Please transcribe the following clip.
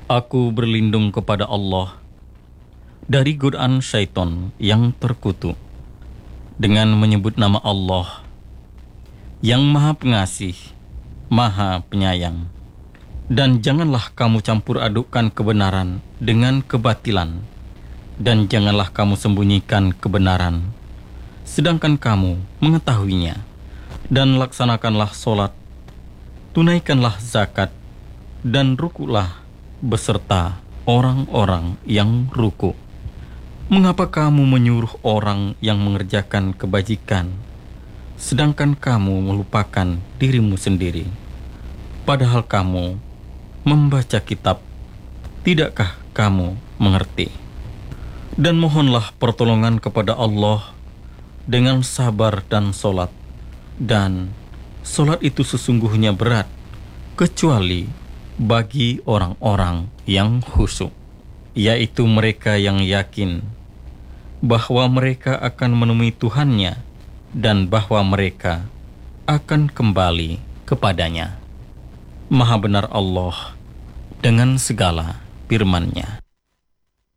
Aku berlindung kepada Allah dari godaan syaitan yang terkutuk dengan menyebut nama Allah yang Maha Pengasih, Maha Penyayang. Dan janganlah kamu campur adukkan kebenaran dengan kebatilan, dan janganlah kamu sembunyikan kebenaran, sedangkan kamu mengetahuinya. Dan laksanakanlah solat, tunaikanlah zakat, dan rukuklah beserta orang-orang yang ruku. Mengapa kamu menyuruh orang yang mengerjakan kebajikan, sedangkan kamu melupakan dirimu sendiri? Padahal kamu membaca kitab, tidakkah kamu mengerti? Dan mohonlah pertolongan kepada Allah dengan sabar dan solat. Dan solat itu sesungguhnya berat, kecuali bagi orang-orang yang khusyuk, yaitu mereka yang yakin bahwa mereka akan menemui Tuhannya dan bahwa mereka akan kembali kepadanya. Maha benar Allah dengan segala firman-Nya.